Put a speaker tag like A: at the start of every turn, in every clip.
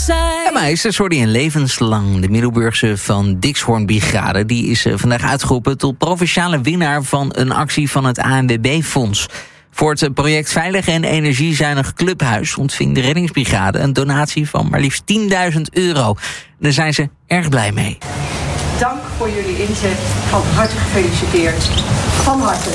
A: En meesters worden in levenslang. De Middelburgse Van Dixhoorn Brigade die is vandaag uitgeroepen tot provinciale winnaar van een actie van het ANWB-fonds. Voor het project Veilig en Energiezuinig Clubhuis ontving de reddingsbrigade een donatie van maar liefst €10.000. Daar zijn ze erg blij mee.
B: Dank voor jullie inzet. Van harte gefeliciteerd. Van harte.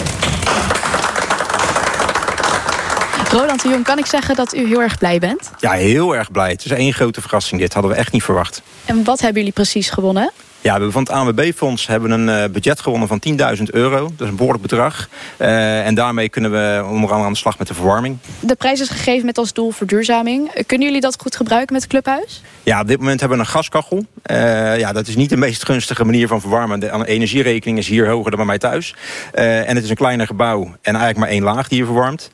C: Roland de Jong, kan ik zeggen dat u heel erg blij bent?
D: Ja, heel erg blij. Het is één grote verrassing. Dit hadden we echt niet verwacht.
C: En wat hebben jullie precies gewonnen?
D: Ja, we hebben van het ANWB-fonds een budget gewonnen van €10.000. Dat is een behoorlijk bedrag. En daarmee kunnen we onder andere aan de slag met de verwarming.
C: De prijs is gegeven met als doel verduurzaming. Kunnen jullie dat goed gebruiken met het clubhuis?
D: Ja, op dit moment hebben we een gaskachel. Dat is niet de meest gunstige manier van verwarmen. De energierekening is hier hoger dan bij mij thuis. En het is een kleiner gebouw en eigenlijk maar één laag die je verwarmt.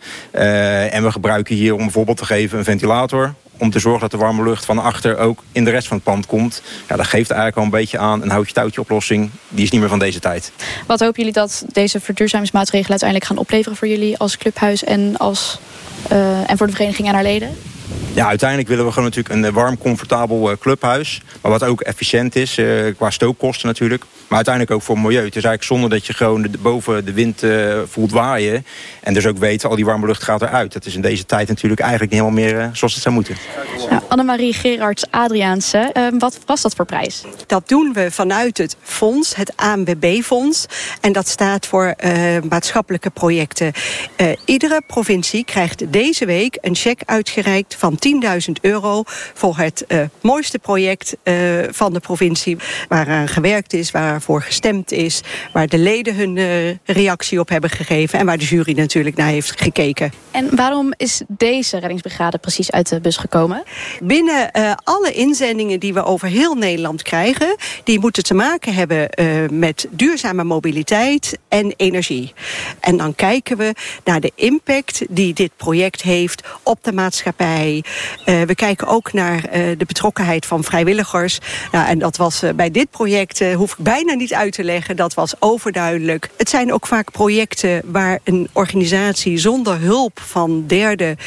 D: En we gebruiken hier, om bijvoorbeeld te geven, een ventilator, om te zorgen dat de warme lucht van achter ook in de rest van het pand komt. Ja, dat geeft eigenlijk al een beetje aan een houtje-touwtje oplossing. Die is niet meer van deze tijd.
C: Wat hopen jullie dat deze verduurzamingsmaatregelen uiteindelijk gaan opleveren voor jullie als clubhuis en voor de vereniging en haar leden?
D: Ja, uiteindelijk willen we gewoon natuurlijk een warm, comfortabel clubhuis. Maar wat ook efficiënt is, qua stookkosten natuurlijk. Maar uiteindelijk ook voor het milieu. Het is eigenlijk zonde dat je gewoon boven de wind voelt waaien. En dus ook weet, al die warme lucht gaat eruit. Dat is in deze tijd natuurlijk eigenlijk niet helemaal meer zoals het zou moeten.
C: Nou, Annemarie Gerards-Adriaanse, wat was dat voor prijs?
B: Dat doen we vanuit het fonds, het ANWB-fonds. En dat staat voor maatschappelijke projecten. Iedere provincie krijgt deze week een cheque uitgereikt van €10.000 voor het mooiste project van de provincie. Waaraan gewerkt is, waarvoor gestemd is, waar de leden hun reactie op hebben gegeven en waar de jury natuurlijk naar heeft gekeken.
C: En waarom is deze reddingsbrigade precies uit de bus gekomen?
B: Binnen alle inzendingen die we over heel Nederland krijgen, die moeten te maken hebben met duurzame mobiliteit en energie. En dan kijken we naar de impact die dit project heeft op de maatschappij. We kijken ook naar de betrokkenheid van vrijwilligers. Nou, en dat was bij dit project, hoef ik bijna niet uit te leggen, dat was overduidelijk. Het zijn ook vaak projecten waar een organisatie zonder hulp van derden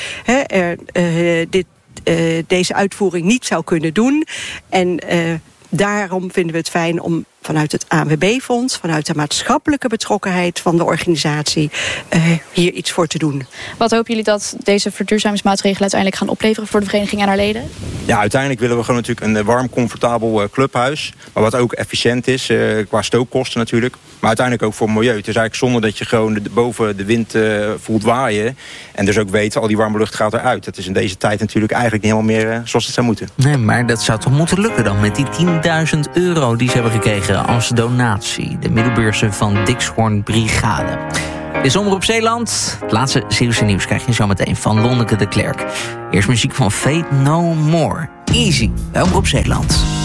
B: deze uitvoering niet zou kunnen doen. En daarom vinden we het fijn om vanuit het ANWB-fonds, vanuit de maatschappelijke betrokkenheid van de organisatie, hier iets voor te doen.
C: Wat hopen jullie dat deze verduurzamingsmaatregelen uiteindelijk gaan opleveren voor de vereniging en haar leden?
D: Ja, uiteindelijk willen we gewoon natuurlijk een warm, comfortabel clubhuis. Maar wat ook efficiënt is, qua stookkosten natuurlijk. Maar uiteindelijk ook voor het milieu. Het is eigenlijk zonde dat je gewoon boven de wind voelt waaien. En dus ook weet, al die warme lucht gaat eruit. Dat is in deze tijd natuurlijk eigenlijk niet helemaal meer zoals het zou moeten.
A: Nee, maar dat zou toch moeten lukken dan met die €10.000 die ze hebben gekregen als donatie. De Middelburgse Van Dixhoorn Brigade. Dit is Omroep Zeeland. Het laatste Zeeuwse nieuws krijg je zo meteen van Lonneke de Klerk. Eerst muziek van Fate No More. Easy bij Omroep Zeeland.